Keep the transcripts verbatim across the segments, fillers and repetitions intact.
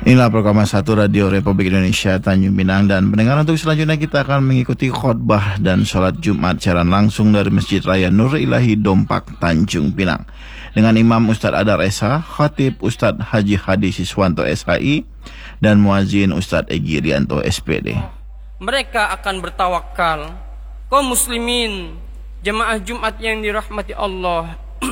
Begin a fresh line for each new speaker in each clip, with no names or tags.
Inilah program satu Radio Republik Indonesia Tanjung Pinang, dan pendengar, untuk selanjutnya kita akan mengikuti khotbah dan sholat Jumat secara langsung dari Masjid Raya Nur Ilahi Dompak Tanjung Pinang dengan Imam Ustadz Adar Esa, Khatib Ustadz Haji Hadi Siswanto S H I, dan Muazzin Ustadz Egi Rianto S P D.
Mereka akan bertawakal. Kaum muslimin, jemaah Jumat yang dirahmati Allah,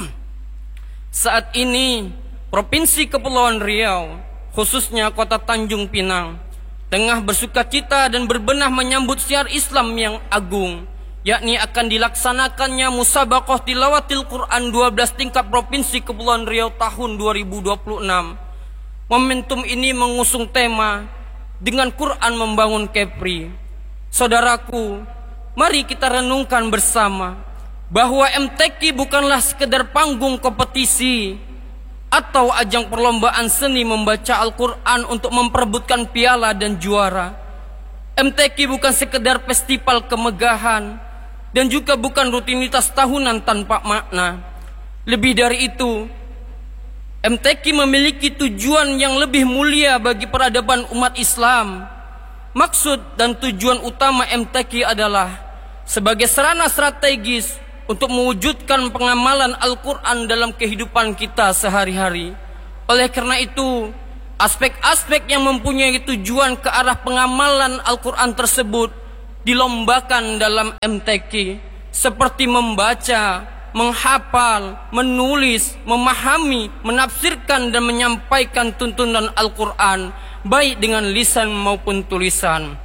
saat ini Provinsi Kepulauan Riau, khususnya kota Tanjung Pinang, tengah bersukacita dan berbenah menyambut syiar Islam yang agung, yakni akan dilaksanakannya Musabaqah Tilawatil Quran dua belas tingkat Provinsi Kepulauan Riau tahun dua ribu dua puluh enam. Momentum ini mengusung tema dengan Quran membangun Kepri. Saudaraku, mari kita renungkan bersama bahwa M T Q bukanlah sekedar panggung kompetisi atau ajang perlombaan seni membaca Al-Quran untuk memperebutkan piala dan juara. M T Q bukan sekedar festival kemegahan dan juga bukan rutinitas tahunan tanpa makna. Lebih dari itu, M T Q memiliki tujuan yang lebih mulia bagi peradaban umat Islam. Maksud dan tujuan utama M T Q adalah sebagai sarana strategis untuk mewujudkan pengamalan Al-Quran dalam kehidupan kita sehari-hari. Oleh karena itu, aspek-aspek yang mempunyai tujuan ke arah pengamalan Al-Quran tersebut dilombakan dalam M T Q, seperti membaca, menghafal, menulis, memahami, menafsirkan dan menyampaikan tuntunan Al-Quran, baik dengan lisan maupun tulisan.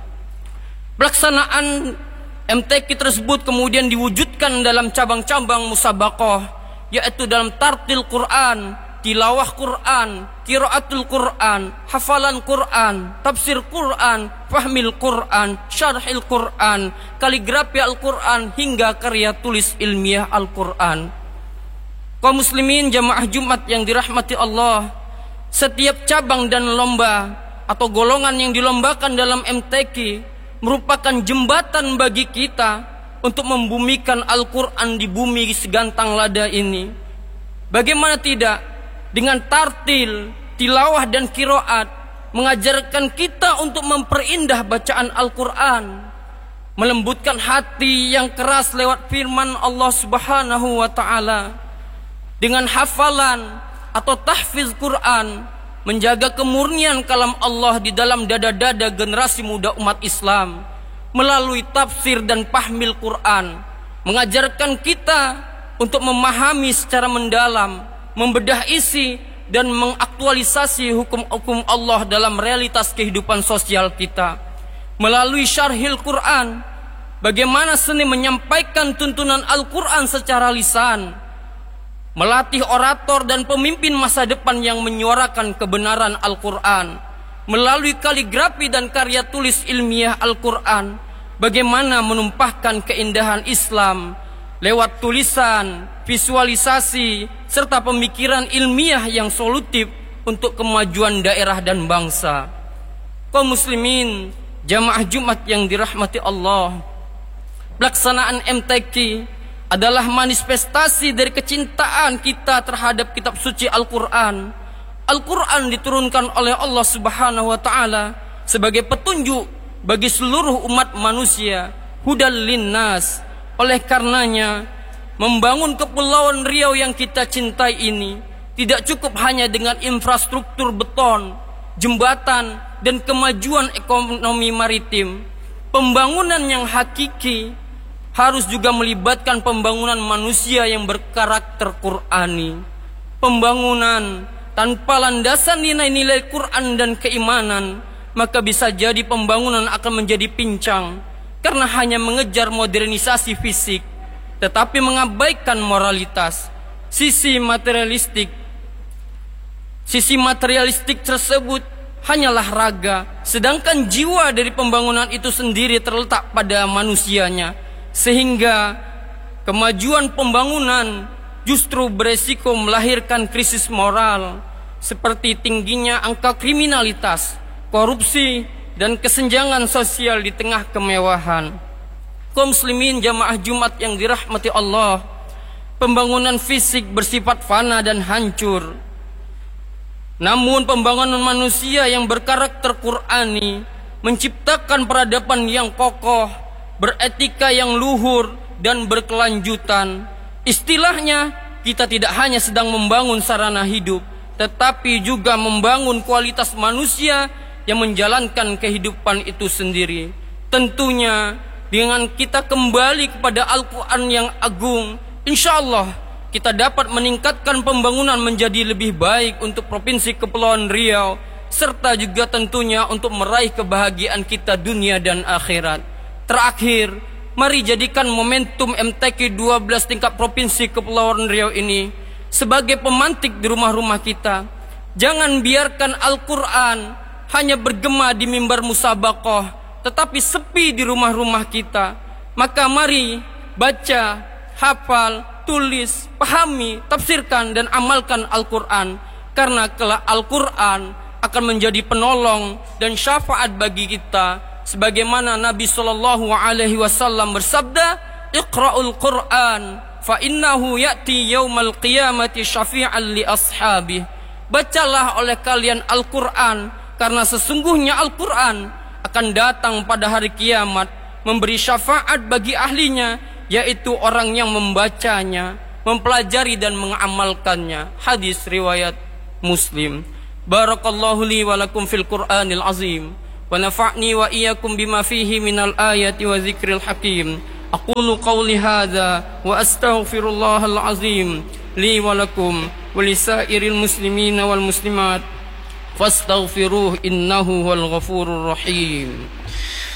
Pelaksanaan M T Q tersebut kemudian diwujudkan dalam cabang-cabang musabaqah, yaitu dalam tartil Quran, tilawah Quran, qiraatul Quran, hafalan Quran, tafsir Quran, fahmil Quran, syarhil Quran, kaligrafi Al-Quran, hingga karya tulis ilmiah Al-Quran. Kaum muslimin jamaah Jumat yang dirahmati Allah, setiap cabang dan lomba atau golongan yang dilombakan dalam M T Q merupakan jembatan bagi kita untuk membumikan Al-Quran di bumi segantang lada ini. Bagaimana tidak, dengan tartil, tilawah dan qiraat mengajarkan kita untuk memperindah bacaan Al-Quran, melembutkan hati yang keras lewat firman Allah Subhanahu wa ta'ala. Dengan hafalan atau tahfiz Quran, menjaga kemurnian kalam Allah di dalam dada-dada generasi muda umat Islam. Melalui tafsir dan pahmil Quran, mengajarkan kita untuk memahami secara mendalam, membedah isi dan mengaktualisasi hukum-hukum Allah dalam realitas kehidupan sosial kita. Melalui syarhil Quran, bagaimana seni menyampaikan tuntunan Al-Quran secara lisan, melatih orator dan pemimpin masa depan yang menyuarakan kebenaran Al-Quran. Melalui kaligrafi dan karya tulis ilmiah Al-Quran, bagaimana menumpahkan keindahan Islam lewat tulisan, visualisasi, serta pemikiran ilmiah yang solutif untuk kemajuan daerah dan bangsa. Kaum muslimin, jamaah Jumat yang dirahmati Allah, pelaksanaan M T Q adalah manifestasi dari kecintaan kita terhadap kitab suci Al-Quran. Al-Quran diturunkan oleh Allah Subhanahu wa ta'ala sebagai petunjuk bagi seluruh umat manusia, hudal linnas. Oleh karenanya, membangun Kepulauan Riau yang kita cintai ini tidak cukup hanya dengan infrastruktur beton, jembatan, dan kemajuan ekonomi maritim. Pembangunan yang hakiki harus juga melibatkan pembangunan manusia yang berkarakter Qur'ani. Pembangunan tanpa landasan nilai-nilai Quran dan keimanan, maka bisa jadi pembangunan akan menjadi pincang karena hanya mengejar modernisasi fisik, tetapi mengabaikan moralitas. Sisi materialistik Sisi materialistik tersebut hanyalah raga, sedangkan jiwa dari pembangunan itu sendiri terletak pada manusianya. Sehingga kemajuan pembangunan justru beresiko melahirkan krisis moral, seperti tingginya angka kriminalitas, korupsi, dan kesenjangan sosial di tengah kemewahan. Kaum muslimin jamaah Jumat yang dirahmati Allah, pembangunan fisik bersifat fana dan hancur. Namun pembangunan manusia yang berkarakter Qur'ani menciptakan peradaban yang kokoh, beretika yang luhur dan berkelanjutan. Istilahnya, kita tidak hanya sedang membangun sarana hidup, tetapi juga membangun kualitas manusia yang menjalankan kehidupan itu sendiri. Tentunya dengan kita kembali kepada Al-Quran yang agung, insya Allah kita dapat meningkatkan pembangunan menjadi lebih baik untuk Provinsi Kepulauan Riau, serta juga tentunya untuk meraih kebahagiaan kita dunia dan akhirat. Terakhir, mari jadikan momentum M T Q dua belas tingkat Provinsi Kepulauan Riau ini sebagai pemantik di rumah-rumah kita. Jangan biarkan Al-Quran hanya bergema di mimbar musabakoh, tetapi sepi di rumah-rumah kita. Maka mari baca, hafal, tulis, pahami, tafsirkan dan amalkan Al-Quran. Karena kelak Al-Quran akan menjadi penolong dan syafaat bagi kita. Sebagaimana Nabi Shallallahu Alaihi Wasallam bersabda, Iqra'ul Quran, fa innahu ya'ti yaumal qiyamati syafi'an li ashabih. Bacalah oleh kalian Al-Quran, karena sesungguhnya Al-Quran akan datang pada hari kiamat memberi syafaat bagi ahlinya, yaitu orang yang membacanya, mempelajari dan mengamalkannya. Hadis riwayat Muslim. Barakallahu li wa lakum fil Qur'anil azim wa nafa'ni wa iyyakum bima fihi minal ayati wa zikril hakim. Aqulu qawli hadza wa astaghfirullahal azim li wa lakum wa lisairil muslimina wal muslimat fastaghfiruhu innahu wal ghafurur rahim.